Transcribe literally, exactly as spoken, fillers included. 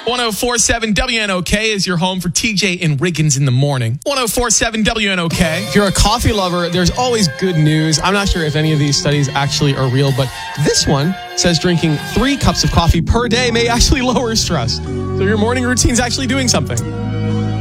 one oh four point seven W N O K is your home for T J and Riggins in the morning. one oh four point seven W N O K. If you're a coffee lover, there's always good news. I'm not sure if any of these studies actually are real, but this one says drinking three cups of coffee per day may actually lower stress. So your morning routine's actually doing something.